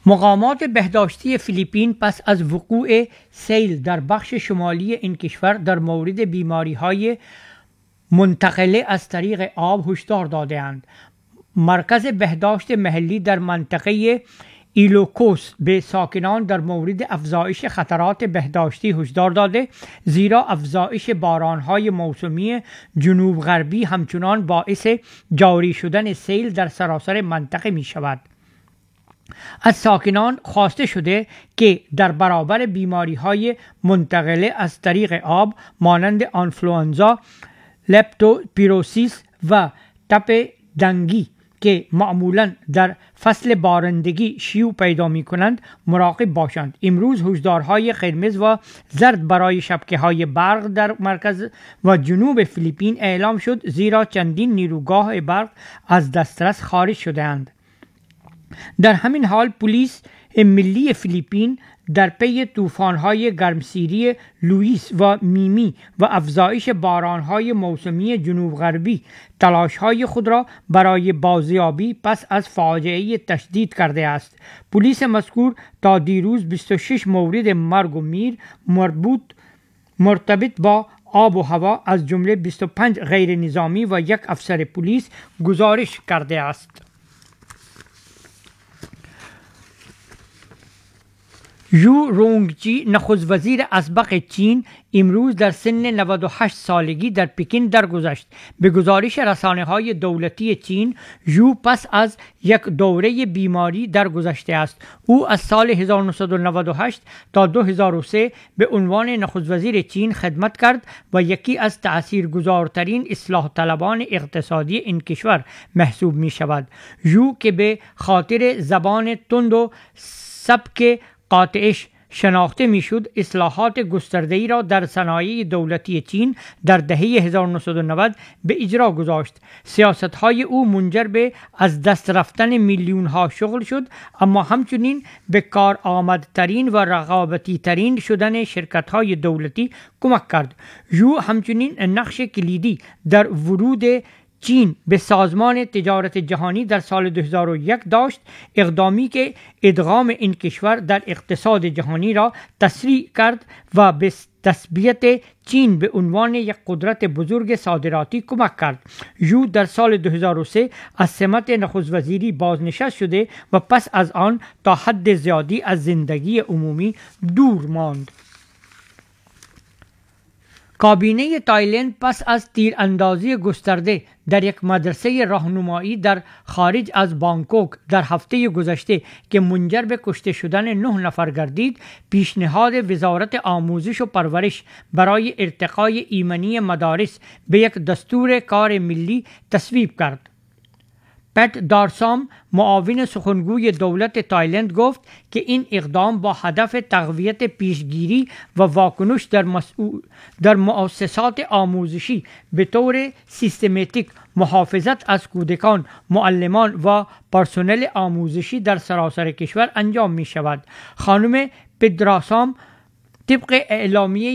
مقامات بهداشتی فیلیپین پس از وقوع سیل در بخش شمالی این کشور در مورد بیماری‌های منتقله از طریق آب هشدار داده‌اند. مرکز بهداشت محلی در منطقه ایلوکوس به ساکنان در مورد افزایش خطرات بهداشتی هشدار داده، زیرا افزایش باران‌های موسمی جنوب غربی همچنان باعث جاری شدن سیل در سراسر منطقه می شود. از ساکنان خواسته شده که در برابر بیماری‌های منتقله از طریق آب مانند آنفلوانزا، لپتوسپیروسیس و تب دنگی که معمولاً در فصل بارندگی شیوع پیدا می کنند مراقب باشند. امروز هشدارهای قرمز و زرد برای شبکه‌های برق در مرکز و جنوب فیلیپین اعلام شد، زیرا چندین نیروگاه برق از دسترس خارج شده‌اند. در همین حال پلیس ملی فیلیپین در پی طوفان‌های گرمسیری لوئیس و میمی و افزایش باران‌های موسمی جنوب غربی تلاش‌های خود را برای بازیابی پس از فاجعه تشدید کرده است. پلیس مذکور تا دیروز 26 مورد مرگ و میر مرتبط با آب و هوا از جمله 25 غیر نظامی و یک افسر پلیس گزارش کرده است. یو رونگچی نخست وزیر اسبق چین امروز در سن 98 سالگی در پکین درگذشت. به گزارش رسانه‌های دولتی چین، یو پس از یک دوره بیماری درگذشته است. او از سال 1998 تا 2003 به عنوان نخست وزیر چین خدمت کرد و یکی از تأثیرگذارترین اصلاح طلبان اقتصادی این کشور محسوب می شود. یو که به خاطر زبان تند و سبک قاطعش شناخته میشد، اصلاحات گسترده‌ای را در صنایع دولتی چین در دهه 1990 به اجرا گذاشت. سیاست‌های او منجر به از دست رفتن میلیون‌ها شغل شد، اما همچنین به کارآمدترین و رقابتی‌ترین شدن شرکت‌های دولتی کمک کرد. یو همچنین نقش کلیدی در ورود چین به سازمان تجارت جهانی در سال 2001 داشت، اقدامی که ادغام این کشور در اقتصاد جهانی را تسریع کرد و به تثبیت چین به عنوان یک قدرت بزرگ صادراتی کمک کرد. یو در سال 2003 از سمت نخست وزیری بازنشست شده و پس از آن تا حد زیادی از زندگی عمومی دور ماند. کابینه تایلند پس از تیراندازی گسترده در یک مدرسه راهنمایی در خارج از بانکوک در هفته گذشته که منجر به کشته شدن 9 نفر گردید، پیشنهاد وزارت آموزش و پرورش برای ارتقای ایمنی مدارس به یک دستور کار ملی تصویب کرد. پت دارسام، معاون سخنگوی دولت تایلند، گفت که این اقدام با هدف تقویت پیشگیری و واکنش در مؤسسات آموزشی به طور سیستماتیک، محافظت از کودکان، معلمان و پرسنل آموزشی در سراسر کشور انجام می شود. خانم پدراسام طبق اعلامیه